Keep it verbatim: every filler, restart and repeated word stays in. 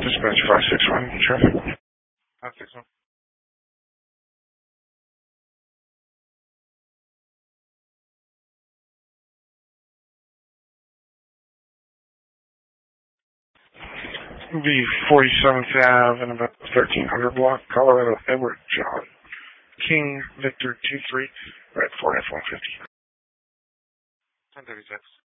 Dispatch five six one, traffic. five six one. It'll be forty-seventh Avenue and about thirteen hundred block, Colorado, Edward John King, Victor two three, right four F one fifty. ten thirty-six.